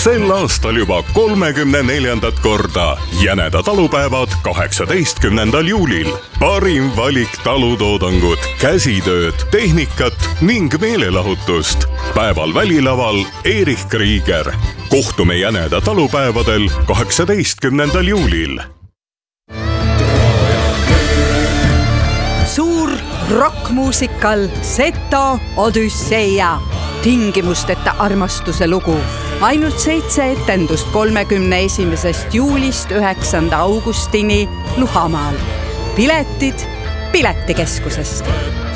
Sel aastal juba 34. korda Jäneda talupäevad 18. juulil. Parim valik talutoodangut, käsitööd, tehnikat ning meelelahutust. Päeval välilaval Erich Krieger. Kohtume Jäneda talupäevadel 18. juulil. Suur rockmuusikal Seto Odüsseia. Tingimusteta armastuse lugu. Ainult 7 etendust 31. juulist 9. augustini Luhamaal. Piletid Piletikeskusest.